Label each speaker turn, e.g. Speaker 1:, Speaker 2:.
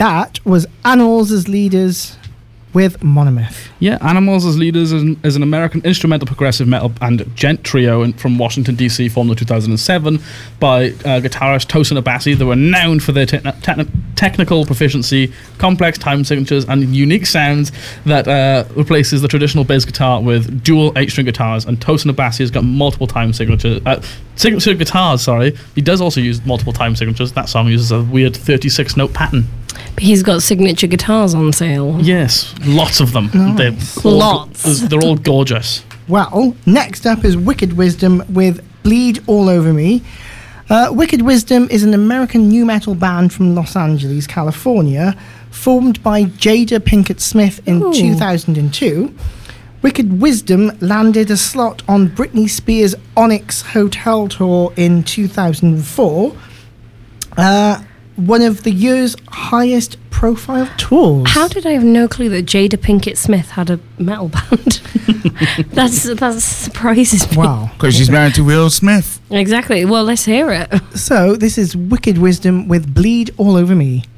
Speaker 1: that was Animals as Leaders with Monomyth.
Speaker 2: Yeah, Animals as Leaders is an American instrumental progressive metal band gent trio from Washington, D.C., formed in 2007 by guitarist Tosin Abasi. They were renowned for their technical proficiency, complex time signatures, and unique sounds that replaces the traditional bass guitar with dual 8-string guitars. And Tosin Abasi has got multiple time signature guitars, He does also use multiple time signatures. That song uses a weird 36-note pattern.
Speaker 3: But he's got signature guitars on sale.
Speaker 2: Yes, lots of them.
Speaker 1: Nice.
Speaker 2: They're all gorgeous.
Speaker 1: Well, next up is Wicked Wisdom with Bleed All Over Me. Wicked Wisdom is an American nu metal band from Los Angeles, California, formed by Jada Pinkett Smith in 2002. Wicked Wisdom landed a slot on Britney Spears' Onyx Hotel Tour in 2004. One of the year's highest profile tours.
Speaker 3: How did I have no clue that Jada Pinkett Smith had a metal band? that surprises me.
Speaker 1: Wow.
Speaker 4: Because she's married to Will Smith.
Speaker 3: Exactly. Well, let's hear it.
Speaker 1: So this is Wicked Wisdom with Bleed All Over Me.